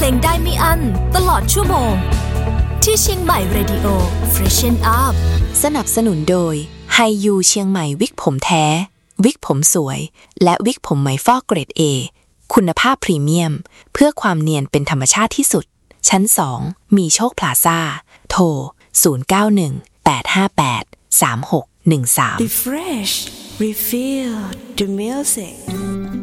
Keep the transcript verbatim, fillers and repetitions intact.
งได้ไม่อั้นตลอดชั่วโมงที่เชียงใหม่ Radio Freshen Up สนับสนุนโดยไฮยูเชียงใหม่วิกผมแท้วิกผมสวยและวิกผมไหมฟอกเกรด A คุณภาพพรีเมียมเพื่อความเนียนเป็นธรรมชาติที่สุดชั้นสองมีโชคพลาซ่าโทรศูนย์ เก้า หนึ่ง แปด ห้า แปด สาม หก หนึ่ง สาม Refresh Refill the music